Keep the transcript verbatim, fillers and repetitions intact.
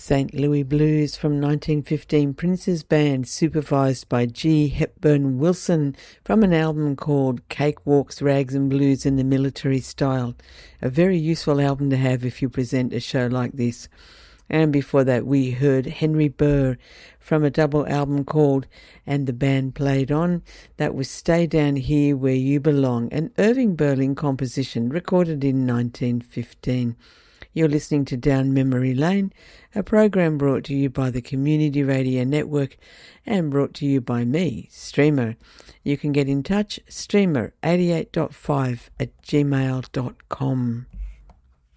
Saint Louis Blues from nineteen fifteen, Prince's Band, supervised by G. Hepburn Wilson, from an album called Cakewalks, Rags and Blues in the Military Style. A very useful album to have if you present a show like this. And before that we heard Henry Burr from a double album called And the Band Played On. That was Stay Down Here Where You Belong, an Irving Berlin composition recorded in nineteen fifteen. You're listening to Down Memory Lane, a program brought to you by the Community Radio Network and brought to you by me, Streamer. You can get in touch, streamer eighty-eight point five at gmail dot com.